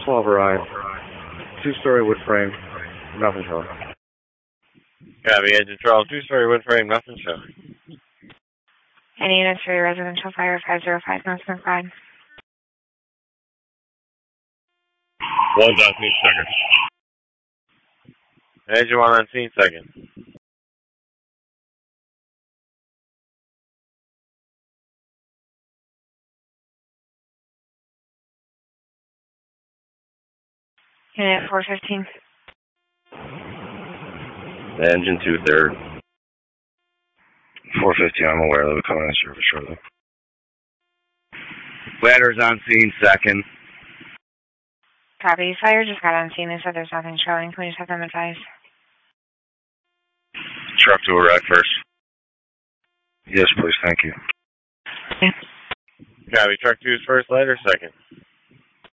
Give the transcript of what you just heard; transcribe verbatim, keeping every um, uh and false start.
Ryan. Two-story wood frame, nothing showing. Copy, Agent Charles, two-story wood frame, nothing showing. Any units for your residential fire, five zero five North McBride. One on scene, second. Agent one on scene, second. Unit four fifteen. Engine two third. four fifteen, I'm aware they'll be coming in service shortly. Ladder's on scene, second. Copy. Fire just got on scene. They said there's nothing showing. Can we just have them advised? Truck to a wreck first. Yes, please, thank you. Yeah. Copy, truck two is first, ladder second.